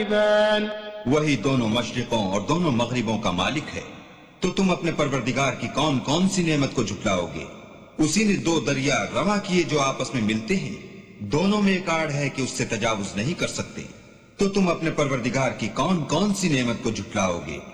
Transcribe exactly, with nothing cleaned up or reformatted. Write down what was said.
वही दोनों मशरिकों और दोनों मगरिबों का मालिक है, तो तुम अपने परवरदिगार की कौन कौन सी नेमत को झुटलाओगे? उसी ने दो दरिया रवा किए जो आपस में मिलते हैं, दोनों में एक आड़ है कि उससे तजावुज नहीं कर सकते, तो तुम अपने परवरदिगार की कौन कौन सी नेमत को झुटलाओगे?